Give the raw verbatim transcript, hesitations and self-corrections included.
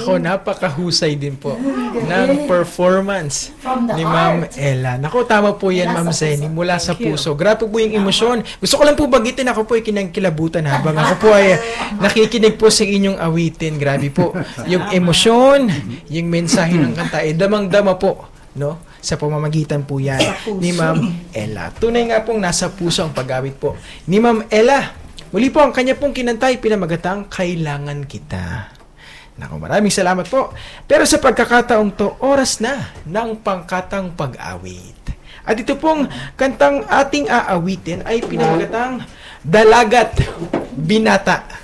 Nako, napakahusay din po ng performance ni Ma'am Ella. Nako, tama po yan, Ma'am Zenny. Mula sa puso. Grabe po yung emosyon. Gusto ko lang po bagitin, ako po ay kinangkilabutan habang ako po ay nakikinig po sa inyong awitin. Grabe po. Yung emosyon, yung mensahe ng kanta, eh, damang-dama po, no? Sa pamamagitan po yan ni Ma'am Ella. Tunay nga pong nasa puso ang pag-awit po ni Ma'am Ella. Muli po, ang kanya pong kinantay, pinamagatang Kailangan Kita. Naku, maraming salamat po. Pero sa pagkakataong to, oras na ng pangkatang pag-awit. At ito pong kantang ating aawitin ay pinamagatang Dalagat Binata.